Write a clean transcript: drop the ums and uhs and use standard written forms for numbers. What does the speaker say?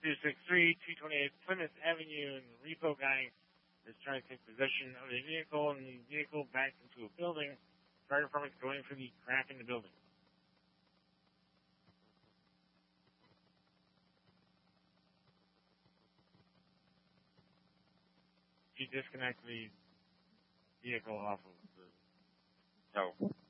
263, 228 Plymouth Avenue, and the repo guy is trying to take possession of a vehicle, and the vehicle backed into a building. Fire department's going for the crack in the building. If you disconnect the vehicle off of the tow.